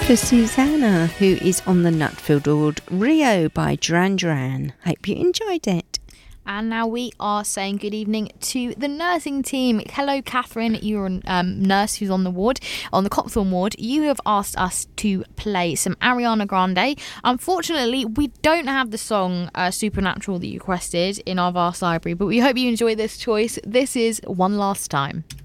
For Susanna, who is on the Nutfield Award, Rio by Duran Duran. Hope you enjoyed it. And now we are saying good evening to the nursing team. Hello, Catherine. You're a nurse who's on the ward, on the Copthorne ward. You have asked us to play some Ariana Grande. Unfortunately, we don't have the song Supernatural that you requested in our vast library, but we hope you enjoy this choice. This is One Last Time.